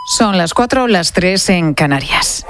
Son las 4, las 3 en Canarias.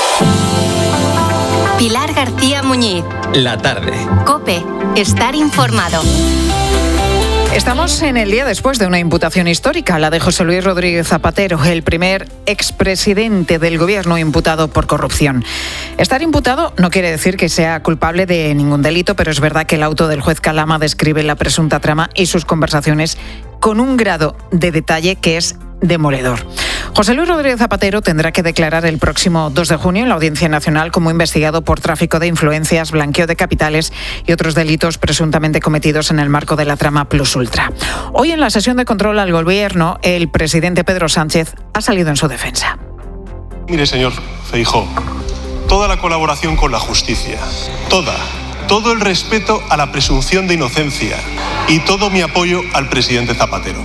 Pilar García Muñiz. La tarde. COPE. Estar informado. Estamos en el día después de una imputación histórica, la de José Luis Rodríguez Zapatero, el primer expresidente del gobierno imputado por corrupción. Estar imputado no quiere decir que sea culpable de ningún delito, pero es verdad que el auto del juez Calama describe la presunta trama y sus conversaciones con un grado de detalle que es demoledor. José Luis Rodríguez Zapatero tendrá que declarar el próximo 2 de junio en la Audiencia Nacional como investigado por tráfico de influencias, blanqueo de capitales y otros delitos presuntamente cometidos en el marco de la trama Plus Ultra. Hoy en la sesión de control al gobierno, el presidente Pedro Sánchez ha salido en su defensa. Mire, señor Feijóo, toda la colaboración con la justicia, todo el respeto a la presunción de inocencia y todo mi apoyo al presidente Zapatero.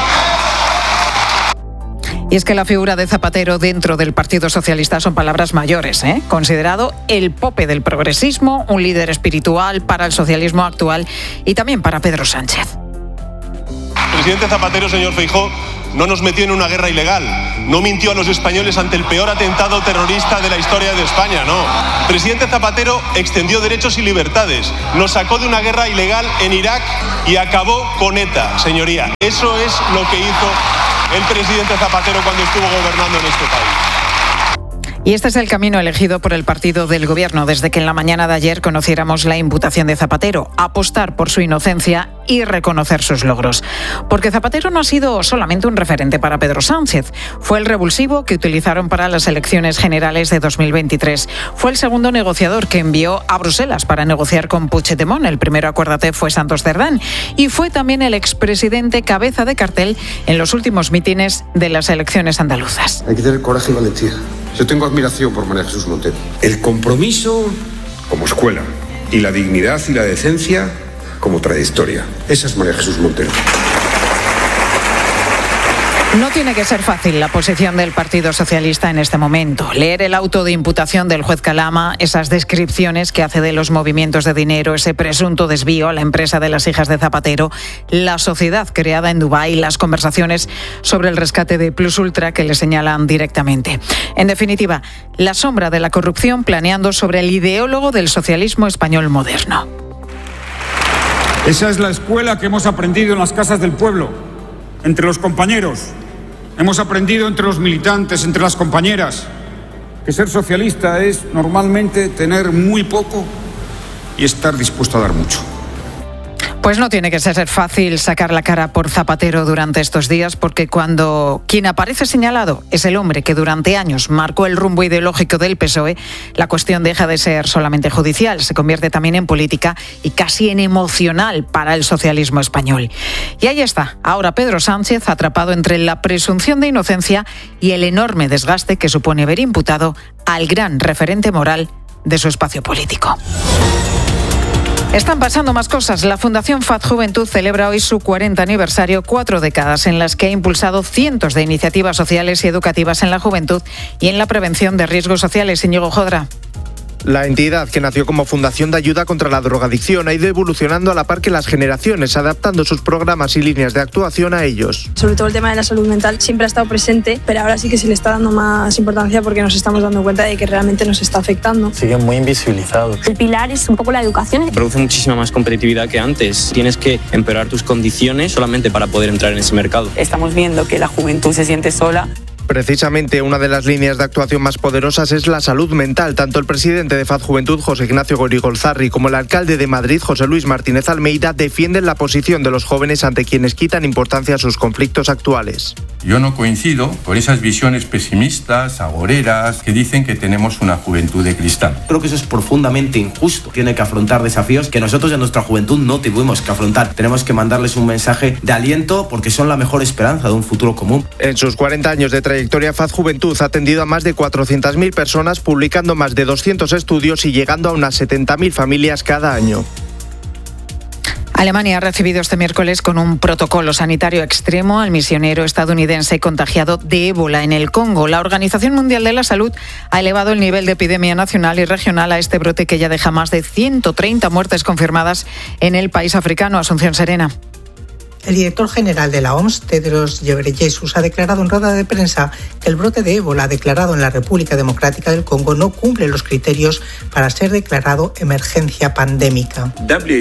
Y es que la figura de Zapatero dentro del Partido Socialista son palabras mayores, ¿eh? Considerado el pope del progresismo, un líder espiritual para el socialismo actual y también para Pedro Sánchez. El presidente Zapatero, señor Feijóo, no nos metió en una guerra ilegal, no mintió a los españoles ante el peor atentado terrorista de la historia de España, no. El presidente Zapatero extendió derechos y libertades, nos sacó de una guerra ilegal en Irak y acabó con ETA, señoría. Eso es lo que hizo el presidente Zapatero cuando estuvo gobernando en este país. Y este es el camino elegido por el partido del gobierno desde que en la mañana de ayer conociéramos la imputación de Zapatero, apostar por su inocencia y reconocer sus logros. Porque Zapatero no ha sido solamente un referente para Pedro Sánchez, fue el revulsivo que utilizaron para las elecciones generales de 2023. Fue el segundo negociador que envió a Bruselas para negociar con Puigdemont. El primero, acuérdate, fue Santos Cerdán. Y fue también el expresidente cabeza de cartel en los últimos mítines de las elecciones andaluzas. Hay que tener coraje y valentía. Yo tengo admiración por María Jesús Montero. El compromiso como escuela y la dignidad y la decencia como trayectoria. Esa es María Jesús Montero. No tiene que ser fácil la posición del Partido Socialista en este momento. Leer el auto de imputación del juez Calama, esas descripciones que hace de los movimientos de dinero, ese presunto desvío a la empresa de las hijas de Zapatero, la sociedad creada en Dubái, las conversaciones sobre el rescate de Plus Ultra que le señalan directamente. En definitiva, la sombra de la corrupción planeando sobre el ideólogo del socialismo español moderno. Esa es la escuela que hemos aprendido en las casas del pueblo, entre los compañeros. Hemos aprendido entre los militantes, entre las compañeras, que ser socialista es normalmente tener muy poco y estar dispuesto a dar mucho. Pues no tiene que ser fácil sacar la cara por Zapatero durante estos días, porque cuando quien aparece señalado es el hombre que durante años marcó el rumbo ideológico del PSOE, la cuestión deja de ser solamente judicial, se convierte también en política y casi en emocional para el socialismo español. Y ahí está, ahora Pedro Sánchez atrapado entre la presunción de inocencia y el enorme desgaste que supone ver imputado al gran referente moral de su espacio político. Están pasando más cosas. La Fundación FAD Juventud celebra hoy su 40 aniversario, 4 décadas en las que ha impulsado cientos de iniciativas sociales y educativas en la juventud y en la prevención de riesgos sociales. Íñigo Jodra. La entidad, que nació como fundación de ayuda contra la drogadicción, ha ido evolucionando a la par que las generaciones, adaptando sus programas y líneas de actuación a ellos. Sobre todo el tema de la salud mental siempre ha estado presente, pero ahora sí que se le está dando más importancia porque nos estamos dando cuenta de que realmente nos está afectando. Sigue muy invisibilizado. El pilar es un poco la educación. Produce muchísima más competitividad que antes. Tienes que empeorar tus condiciones solamente para poder entrar en ese mercado. Estamos viendo que la juventud se siente sola. Precisamente una de las líneas de actuación más poderosas es la salud mental. Tanto el presidente de FAD Juventud, José Ignacio Gorigolzarri, como el alcalde de Madrid, José Luis Martínez Almeida, defienden la posición de los jóvenes ante quienes quitan importancia a sus conflictos actuales. Yo no coincido con esas visiones pesimistas, agoreras, que dicen que tenemos una juventud de cristal. Creo que eso es profundamente injusto. Tiene que afrontar desafíos que nosotros en nuestra juventud no tuvimos que afrontar. Tenemos que mandarles un mensaje de aliento porque son la mejor esperanza de un futuro común. En sus 40 años de trayectoria, FAD Juventud ha atendido a más de 400.000 personas, publicando más de 200 estudios y llegando a unas 70.000 familias cada año. Alemania ha recibido este miércoles con un protocolo sanitario extremo al misionero estadounidense contagiado de ébola en el Congo. La Organización Mundial de la Salud ha elevado el nivel de epidemia nacional y regional a este brote que ya deja más de 130 muertes confirmadas en el país africano. Asunción Serena. El director general de la OMS, Tedros Ghebreyesus, ha declarado en rueda de prensa que el brote de ébola declarado en la República Democrática del Congo no cumple los criterios para ser declarado emergencia pandémica.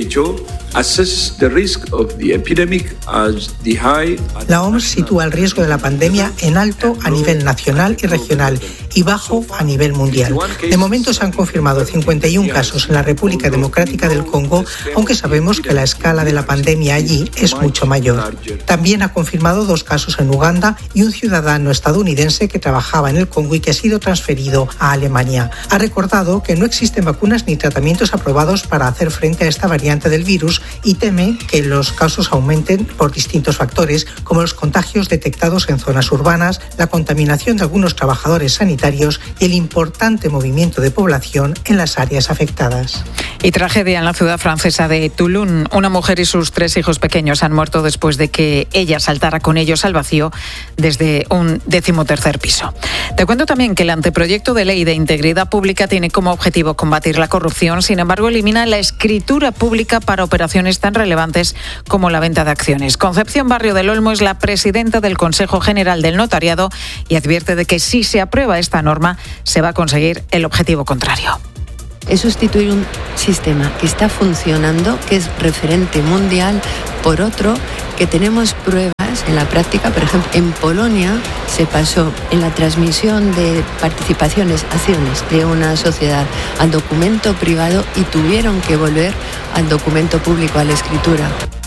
La OMS sitúa el riesgo de la pandemia en alto a nivel nacional y regional y bajo a nivel mundial. De momento se han confirmado 51 casos en la República Democrática del Congo, aunque sabemos que la escala de la pandemia allí es mucho mayor. También ha confirmado 2 casos en Uganda y un ciudadano estadounidense que trabajaba en el Congo y que ha sido transferido a Alemania. Ha recordado que no existen vacunas ni tratamientos aprobados para hacer frente a esta variante del virus y teme que los casos aumenten por distintos factores, como los contagios detectados en zonas urbanas, la contaminación de algunos trabajadores sanitarios y el importante movimiento de población en las áreas afectadas. Y tragedia en la ciudad francesa de Toulon. Una mujer y sus 3 hijos pequeños han muerto después de que ella saltara con ellos al vacío desde un 13º piso. Te cuento también que el anteproyecto de ley de integridad pública tiene como objetivo combatir la corrupción, sin embargo elimina la escritura pública para operaciones tan relevantes como la venta de acciones. Concepción Barrio del Olmo es la presidenta del Consejo General del Notariado y advierte de que si se aprueba esta norma se va a conseguir el objetivo contrario. Es sustituir un sistema que está funcionando, que es referente mundial, por otro que tenemos pruebas en la práctica. Por ejemplo, en Polonia se pasó en la transmisión de participaciones, acciones de una sociedad al documento privado y tuvieron que volver al documento público, a la escritura.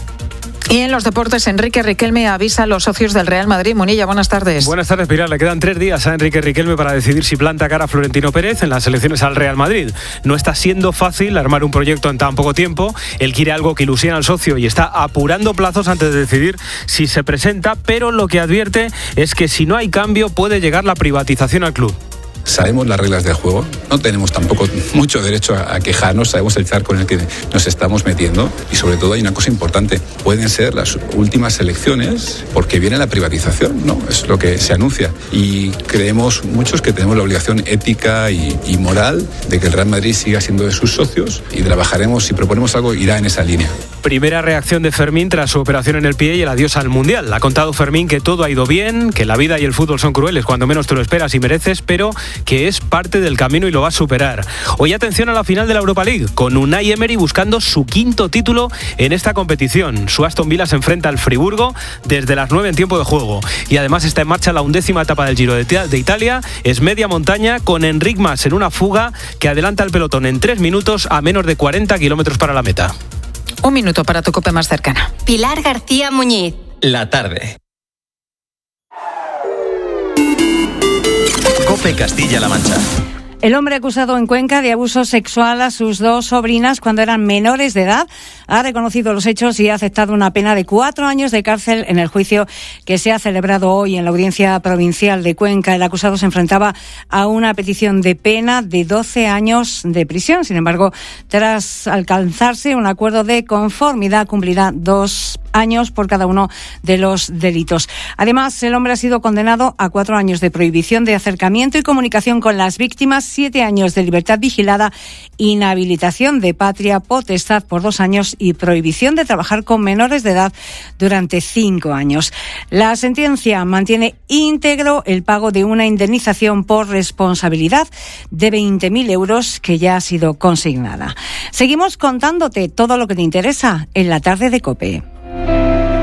Y en los deportes, Enrique Riquelme avisa a los socios del Real Madrid. Munilla, buenas tardes. Buenas tardes, Pilar. Le quedan 3 días a Enrique Riquelme para decidir si planta cara a Florentino Pérez en las elecciones al Real Madrid. No está siendo fácil armar un proyecto en tan poco tiempo. Él quiere algo que ilusione al socio y está apurando plazos antes de decidir si se presenta, pero lo que advierte es que si no hay cambio puede llegar la privatización al club. Sabemos las reglas del juego, no tenemos tampoco mucho derecho a quejarnos, sabemos el charco en el que nos estamos metiendo y sobre todo hay una cosa importante, pueden ser las últimas elecciones porque viene la privatización, ¿no? Es lo que se anuncia y creemos muchos que tenemos la obligación ética y moral de que el Real Madrid siga siendo de sus socios y trabajaremos, si proponemos algo, irá en esa línea. Primera reacción de Fermín tras su operación en el pie y el adiós al Mundial. Ha contado Fermín que todo ha ido bien, que la vida y el fútbol son crueles cuando menos te lo esperas y mereces, pero que es parte del camino y lo va a superar. Hoy atención a la final de la Europa League, con Unai Emery buscando su 5º título en esta competición. Su Aston Villa se enfrenta al Friburgo desde las 9 en tiempo de juego. Y además está en marcha la 11ª etapa del Giro de Italia. Es media montaña con Enric Mas en una fuga que adelanta al pelotón en 3 minutos a menos de 40 kilómetros para la meta. 1 minuto para tu COPE más cercana. Pilar García Muñiz. La tarde. COPE Castilla-La Mancha. El hombre acusado en Cuenca de abuso sexual a sus 2 sobrinas cuando eran menores de edad ha reconocido los hechos y ha aceptado una pena de 4 años de cárcel en el juicio que se ha celebrado hoy en la Audiencia Provincial de Cuenca. El acusado se enfrentaba a una petición de pena de 12 años de prisión. Sin embargo, tras alcanzarse un acuerdo de conformidad, cumplirá 2 años por cada uno de los delitos. Además, el hombre ha sido condenado a 4 años de prohibición de acercamiento y comunicación con las víctimas, 7 años de libertad vigilada, inhabilitación de patria potestad por 2 años y prohibición de trabajar con menores de edad durante 5 años. La sentencia mantiene íntegro el pago de una indemnización por responsabilidad de 20.000 euros que ya ha sido consignada. Seguimos contándote todo lo que te interesa en la tarde de COPE.